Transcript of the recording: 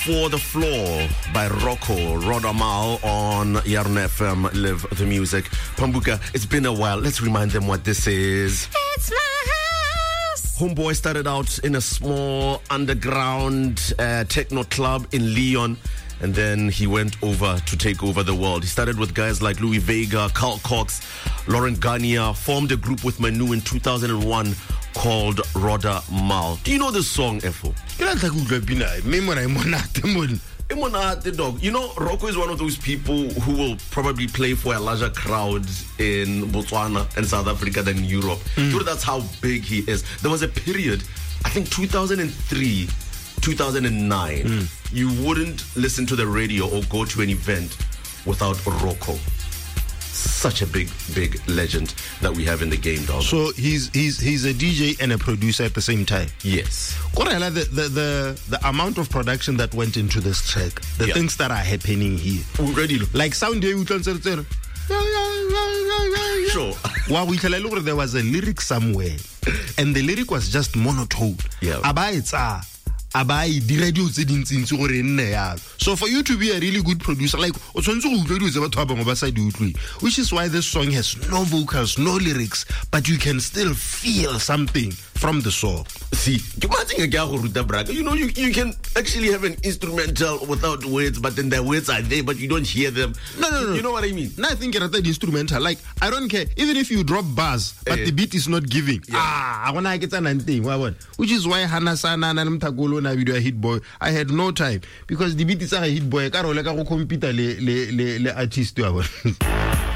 For the Floor by Rocco Rodamal on Yarn FM, Live the Music. Pambuka, it's been a while. Let's remind them what this is. It's my house. Homeboy started out in a small underground techno club in Lyon, and then he went over to take over the world. He started with guys like Louis Vega, Carl Cox, Laurent Garnier, formed a group with Manu in 2001 called Roda Mal. Do you know this song, Efo? Dog. You know, Rocco is one of those people who will probably play for a larger crowd in Botswana and South Africa than Europe. You know, that's how big he is. There was a period, I think 2003, 2009, you wouldn't listen to the radio or go to an event without Rocco. Such a big legend that we have in the game, dog. So he's a DJ and a producer at the same time. Yes. The amount of production that went into this track, the things that are happening here. Already. Like sound day, Sure. Well, we tell you there was a lyric somewhere, and the lyric was just monotone. Yeah. So for you to be a really good producer, like, which is why this song has no vocals, no lyrics, but you can still feel something from the song. See, you know, you can actually have an instrumental without words, but then the words are there, but you don't hear them. No. You know what I mean? No, I think it's the instrumental. Like, I don't care. Even if you drop bars, but the beat is not giving. I want to get an thing. Which is why Hannah Sana and Mtagolo na video Hit Boy, I had no time. Because the beat is a Hit Boy. I can't compete le artist.